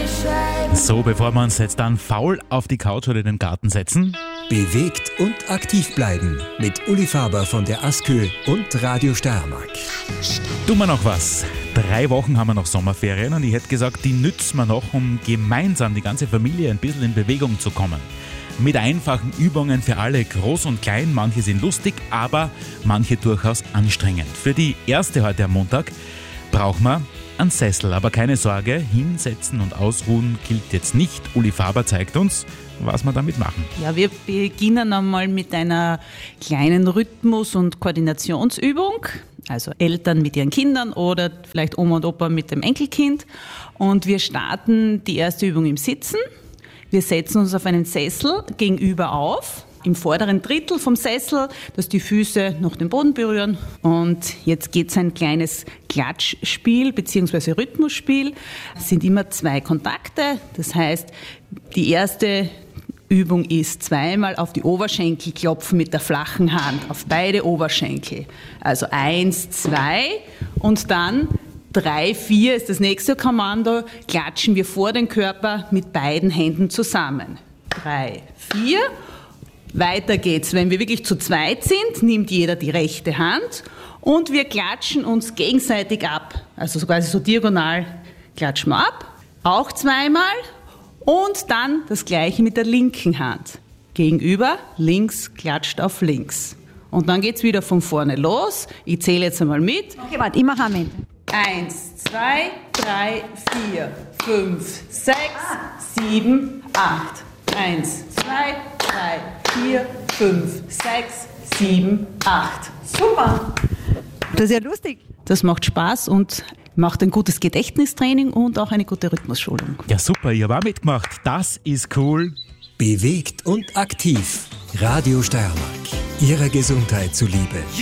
So, bevor wir uns jetzt dann faul auf die Couch oder in den Garten setzen. Bewegt und aktiv bleiben mit Uli Faber von der Askö und Radio Steiermark. Tun wir noch was. 3 Wochen haben wir noch Sommerferien und ich hätte gesagt, die nützen wir noch, um gemeinsam die ganze Familie ein bisschen in Bewegung zu kommen. Mit einfachen Übungen für alle, groß und klein. Manche sind lustig, aber manche durchaus anstrengend. Für die erste heute am Montag brauchen wir einen Sessel. Aber keine Sorge, hinsetzen und ausruhen gilt jetzt nicht. Uli Faber zeigt uns, was wir damit machen. Ja, wir beginnen einmal mit einer kleinen Rhythmus- und Koordinationsübung. Also Eltern mit ihren Kindern oder vielleicht Oma und Opa mit dem Enkelkind. Und wir starten die erste Übung im Sitzen. Wir setzen uns auf einen Sessel gegenüber auf, im vorderen Drittel vom Sessel, dass die Füße noch den Boden berühren. Und jetzt geht es ein kleines Klatschspiel bzw. Rhythmusspiel. Es sind immer 2 Kontakte. Das heißt, die erste Übung ist 2-mal auf die Oberschenkel klopfen mit der flachen Hand, auf beide Oberschenkel. Also 1, 2 und dann 3, 4 ist das nächste Kommando, klatschen wir vor den Körper mit beiden Händen zusammen. 3, 4. Weiter geht's. Wenn wir wirklich zu zweit sind, nimmt jeder die rechte Hand und wir klatschen uns gegenseitig ab. Also quasi so diagonal klatschen wir ab. Auch 2-mal und dann das Gleiche mit der linken Hand. Gegenüber, links klatscht auf links. Und dann geht's wieder von vorne los. Ich zähle jetzt einmal mit. Okay, warte, ich mache am Ende. 1, 2, 3, 4, 5, 6, 7, 8. 1, 2, 3, 4, 5, 6, 7, 8. Super. Das ist ja lustig. Das macht Spaß und macht ein gutes Gedächtnistraining und auch eine gute Rhythmusschulung. Ja super, ihr habt auch mitgemacht. Das ist cool. Bewegt und aktiv. Radio Steiermark. Ihrer Gesundheit zuliebe.